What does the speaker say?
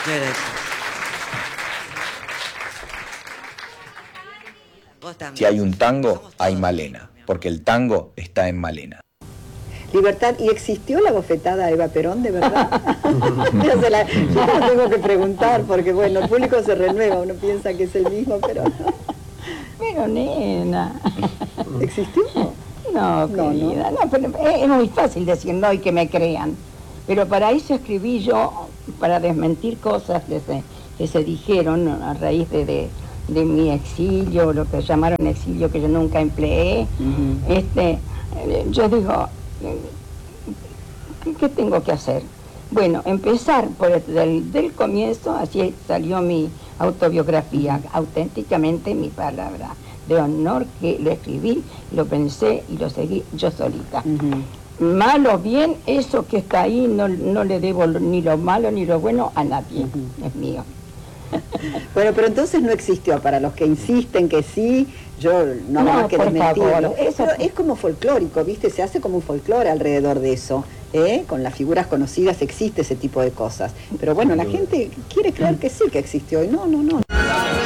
Si hay un tango, hay Malena, porque el tango está en Malena. Libertad, ¿y existió la bofetada a Eva Perón, de verdad? Yo se la tengo que preguntar, porque bueno, el público se renueva, uno piensa que es el mismo, pero no. Pero nena. ¿Existió? No, querida, no, pero es muy fácil decir no y que me crean. Pero para eso escribí yo, para desmentir cosas que se dijeron a raíz de mi exilio, lo que llamaron exilio que yo nunca empleé. Yo digo, ¿qué tengo que hacer? Bueno, empezar del comienzo, así salió mi autobiografía, auténticamente mi palabra de honor, que lo escribí, lo pensé y lo seguí yo solita. Mal o bien, eso que está ahí no le debo ni lo malo ni lo bueno a nadie, es mío. Bueno, pero entonces no existió, para los que insisten que sí, yo no hago más que desmentirlo. Eso es como folclórico, ¿viste? Se hace como un folclore alrededor de eso, con las figuras conocidas existe ese tipo de cosas. Pero bueno, la gente quiere creer que sí que existió, y no.